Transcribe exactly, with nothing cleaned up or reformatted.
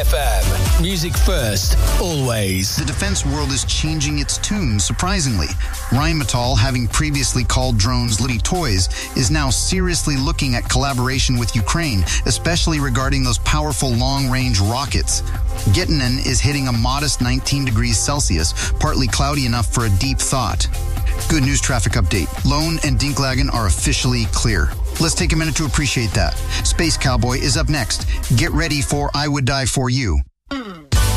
F M. Music first, always. The defense world is changing its tune, surprisingly. Rheinmetall, having previously called drones little toys, is now seriously looking at collaboration with Ukraine, especially regarding those powerful long-range rockets. Gittinen is hitting a modest nineteen degrees Celsius, partly cloudy enough for a deep thaw. Good news traffic update. Lone and Dinklagen are officially clear. Let's take a minute to appreciate that. Space Cowboy is up next. Get ready for I Would Die For You.